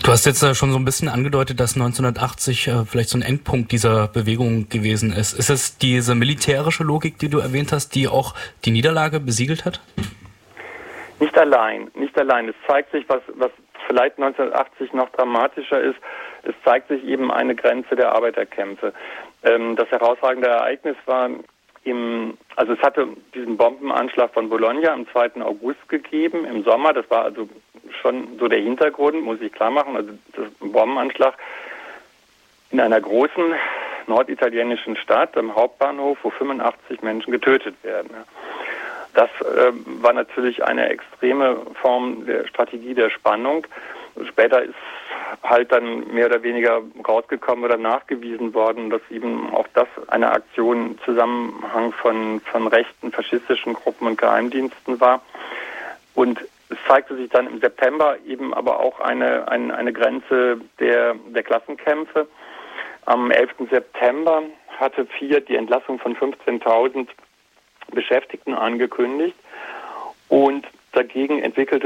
Du hast jetzt schon so ein bisschen angedeutet, dass 1980 vielleicht so ein Endpunkt dieser Bewegung gewesen ist. Ist es diese militärische Logik, die du erwähnt hast, die auch die Niederlage besiegelt hat? Nicht allein. Es zeigt sich, was vielleicht 1980 noch dramatischer ist, es zeigt sich eben eine Grenze der Arbeiterkämpfe. Das herausragende Ereignis war es hatte diesen Bombenanschlag von Bologna am 2. August gegeben, im Sommer. Das war also schon so der Hintergrund, muss ich klar machen. Also das Bombenanschlag in einer großen norditalienischen Stadt am Hauptbahnhof, wo 85 Menschen getötet werden. Das war natürlich eine extreme Form der Strategie der Spannung. Später ist halt dann mehr oder weniger rausgekommen oder nachgewiesen worden, dass eben auch das eine Aktion im Zusammenhang von rechten, faschistischen Gruppen und Geheimdiensten war. Und es zeigte sich dann im September eben aber auch eine Grenze der Klassenkämpfe. Am 11. September hatte Fiat die Entlassung von 15.000 Beschäftigten angekündigt und dagegen entwickelte